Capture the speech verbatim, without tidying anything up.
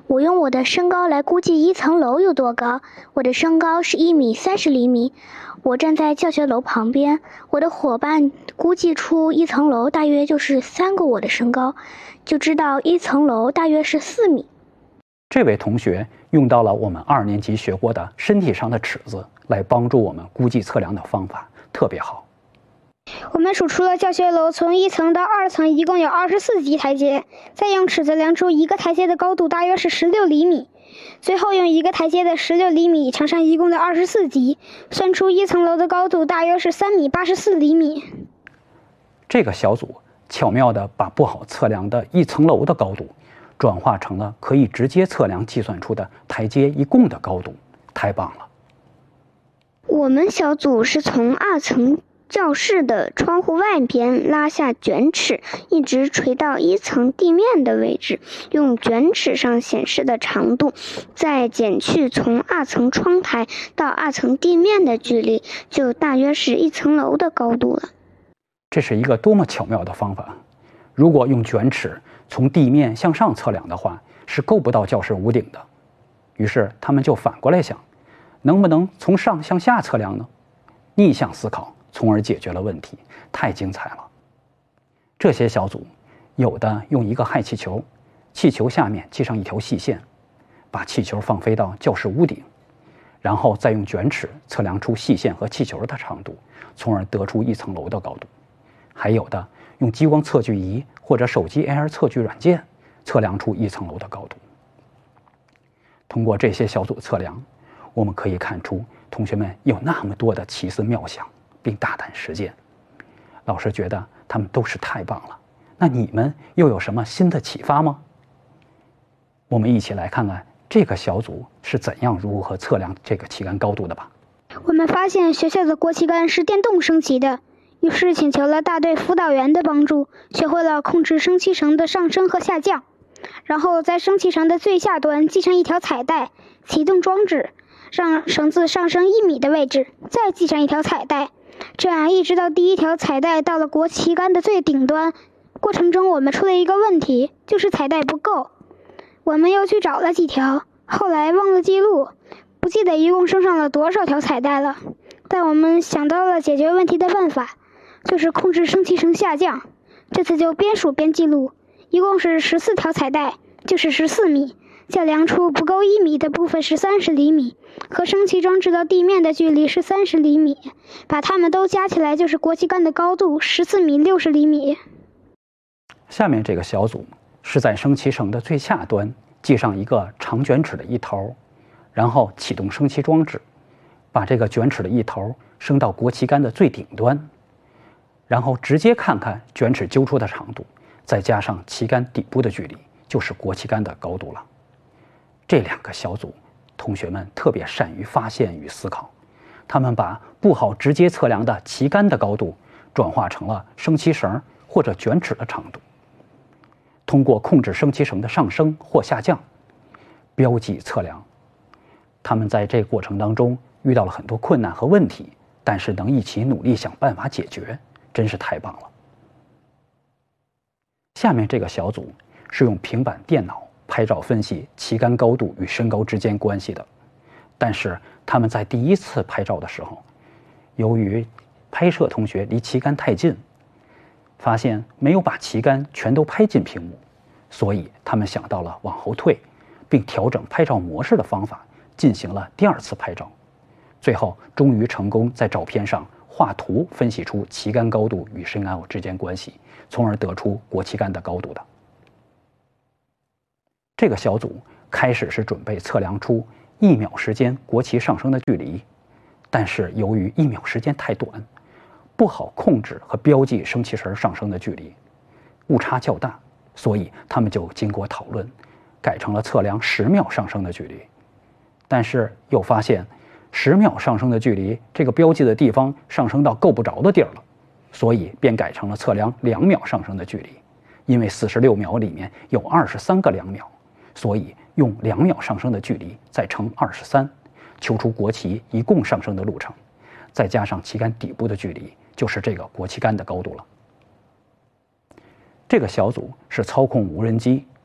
我用我的身高来估计一层楼有多高，我的身高是一米三十厘米。我站在教学楼旁边，我的伙伴估计出一层楼大约就是三个我的身高，就知道一层楼大约是四米。 这位同学用到了我们二年级学过的身体上的尺子来帮助我们估计测量的方法，特别好。 我们数出了教学楼从一层到二层一共有二十四级台阶，再用尺子量出一个台阶的高度大约是十六厘米，最后用一个台阶的十六厘米乘上一共的二十四级，算出一层楼的高度大约是三米八十四厘米。 这个小组巧妙地把不好测量的一层楼的高度转化成了可以直接测量计算出的台阶一共的高度，太棒了。 我们小组是从二层教室的窗户外边拉下卷尺，一直垂到一层地面的位置，用卷尺上显示的长度再减去从二层窗台到二层地面的距离，就大约是一层楼的高度了。 这是一个多么巧妙的方法！如果用卷尺从地面向上测量的话，是够不到教室屋顶的。于是他们就反过来想，能不能从上向下测量呢？逆向思考，从而解决了问题，太精彩了。这些小组有的用一个氦气球，气球下面系上一条细线，把气球放飞到教室屋顶，然后再用卷尺测量出细线和气球的长度，从而得出一层楼的高度。还有的用激光测距仪或者手机 A R 测距软件测量出一层楼的高度。通过这些小组测量，我们可以看出同学们有那么多的奇思妙想，并大胆实践。老师觉得他们都是太棒了。那你们又有什么新的启发吗？我们一起来看看这个小组是怎样如何测量这个旗杆高度的吧。 我们发现学校的国旗杆是电动升旗的，于是请求了大队辅导员的帮助，学会了控制升旗绳的上升和下降，然后在升旗绳的最下端系上一条彩带，启动装置，让绳子上升一米的位置，再系上一条彩带，这样一直到第一条彩带到了国旗杆的最顶端。过程中我们出了一个问题，就是彩带不够，我们又去找了几条，后来忘了记录，不记得一共升上了多少条彩带了。但我们想到了解决问题的办法，就是控制升旗绳下降。这次就边数边记录，一共是十四条彩带，就是十四米，再量出不够一米的部分是三十厘米，和升旗装置到地面的距离是三十厘米，把它们都加起来就是国旗杆的高度十四米六十厘米。 下面这个小组是在升旗绳的最下端系上一个长卷尺的一头，然后启动升旗装置，把这个卷尺的一头升到国旗杆的最顶端，然后直接看看卷尺揪出的长度，再加上旗杆底部的距离，就是国旗杆的高度了。这两个小组同学们特别善于发现与思考，他们把不好直接测量的旗杆的高度转化成了升旗绳或者卷尺的长度。通过控制升旗绳的上升或下降，标记测量，他们在这个过程当中遇到了很多困难和问题，但是能一起努力想办法解决，真是太棒了。下面这个小组是用平板电脑拍照分析旗杆高度与身高之间关系的，但是他们在第一次拍照的时候，由于拍摄同学离旗杆太近，发现没有把旗杆全都拍进屏幕，所以他们想到了往后退，并调整拍照模式的方法，进行了第二次拍照。最后终于成功在照片上画图分析出旗杆高度与身高之间关系，从而得出国旗杆的高度的。这个小组开始是准备测量出一秒时间国旗上升的距离，但是由于一秒时间太短，不好控制和标记升旗绳上升的距离，误差较大，所以他们就经过讨论，改成了测量十秒上升的距离。但是又发现十秒上升的距离，这个标记的地方上升到够不着的地儿了，所以便改成了测量两秒上升的距离。因为四十六秒里面有二十三个两秒，所以用两秒上升的距离再乘二十三，求出国旗一共上升的路程，再加上旗杆底部的距离，就是这个国旗杆的高度了。这个小组是操控无人机